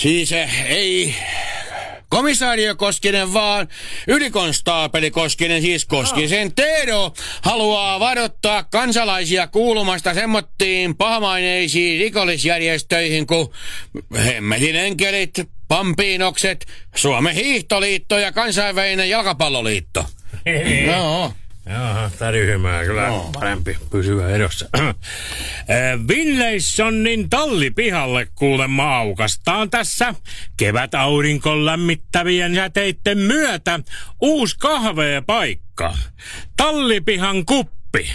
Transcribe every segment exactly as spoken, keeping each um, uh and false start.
Siis ei komisario Koskinen, vaan ylikonstaapeli Koskinen, siis Koskisen Teedo, haluaa varoittaa kansalaisia kuulumasta semmottiin pahamaineisiin rikollisjärjestöihin kuin Hemmetin enkelit, Pampiinokset, Suomen hiihtoliitto ja kansainvälinen jalkapalloliitto. No. Joo, tämä ryhmää kyllä no. Parempi pysyä edossa. Winleissonin tallipihalle kuulemma aukastaan tässä kevätaurinkon lämmittävien säteitten myötä uusi kahveepaikka. Tallipihan kuppi.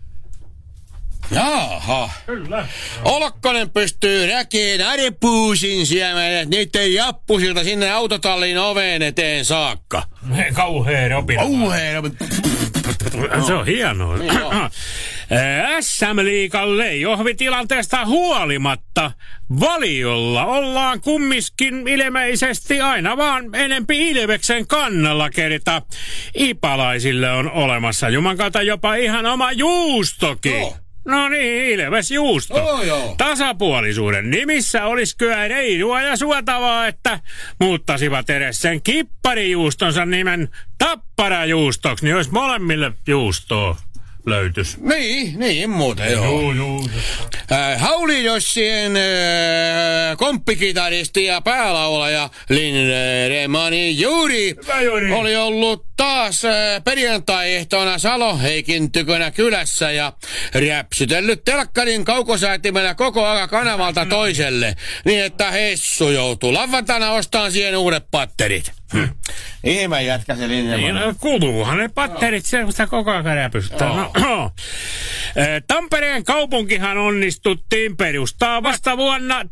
Jaha. Kyllä. Olkkonen pystyy räkeen aripuusin siemenet niiden jappusilta sinne autotallin oveen eteen saakka. Kauheen opina. Kauheen opina. Se on hienoa. Niin S M-liigan leijohvitilanteesta huolimatta Valiolla ollaan kummiskin ilmeisesti aina vaan enempi Ilveksen kannalla, kerta ipalaisille on olemassa juman kautta jopa ihan oma juustokin. No. No niin, Ilves juusto. Oh, joo. Tasapuolisuuden nimissä olisi kyllä reilua ja suotavaa, että muuttasivat edes sen kipparijuustonsa nimen tapparajuustoksi, niin olisi molemmille juustoa löytys. Niin, niin muuten joo. Joo, joo. Äh, Haulijossien äh, komppikitaristi ja päälaulaja Lindemani Juuri oli ollut taas äh, perjantai-ehtona Salo-Heikin tykönä kylässä ja räpsytellyt telkkarin kaukosäätimellä koko ajan kanavalta toiselle, niin että Hessu joutuu lavantana ostamaan siihen uudet patterit. Hm. Ihme jätkä se Lindemani. Niin, no, kuluuhan ne patterit, se sitä koko ajan räpystä. No. No. Tampereen kaupunkihan onnistuttiin perustaa vasta vuonna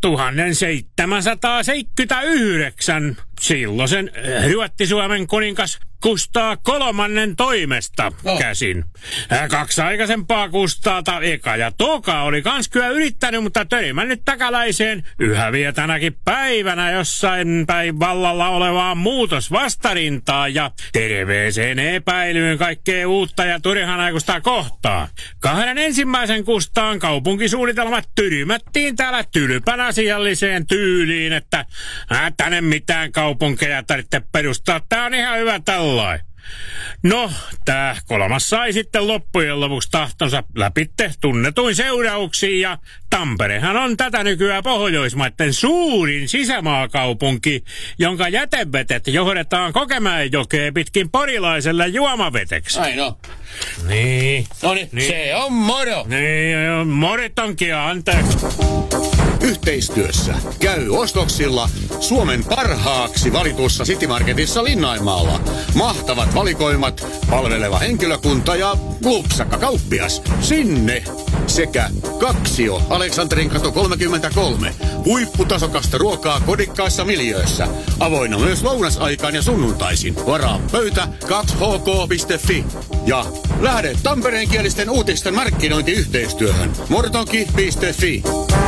tuhatseitsemänsataaseitsemänkymmentäyhdeksän silloisen Ruotti-Suomen kuningas Kustaa kolmannen toimesta oh. käsin. Kaksi aikaisempaa Kustaata, eka ja toka, oli kans kyllä yrittänyt, mutta törmännyt takaläiseen yhä vielä tänäkin päivänä jossain päin vallalla olevaan muutosvastarintaa ja terveeseen epäilyyn kaikkea uutta ja turhanaikuista kohtaan. Kahden ensimmäisen Kustaan kaupunkisuunnitelmat tyrymättiin täällä tylpän asialliseen tyyliin, että ää, tänne mitään kaupunkeja tarvitse perustaa, tää on ihan hyvä tällainen. No, tää kolmas sai sitten loppujen lopuksi tahtonsa läpitte tunnetuin seurauksiin ja Tamperehan on tätä nykyään Pohjoismaiden suurin sisämaakaupunki, jonka jätevetet johdetaan Kokemäenjokeen pitkin porilaiselle juomaveteksi. Ai no. Niin. Noniin, niin. Se on moro. Niin, moritonkin, anteeksi. Yhteistyössä käy ostoksilla Suomen parhaaksi valitussa City Marketissa Linnainmaalla. Mahtavat valikoimat, palveleva henkilökunta ja lupsakka kauppias. Sinne! Sekä Kaksio, Aleksanterin katu kolmekymmentäkolme. Huipputasokasta ruokaa kodikkaissa miljöössä. Avoinna myös lounasaikaan ja sunnuntaisin. Varaa pöytä kaksi h k piste f i. Ja lähde tampereenkielisten uutisten markkinointiyhteistyöhön. mortonki piste f i.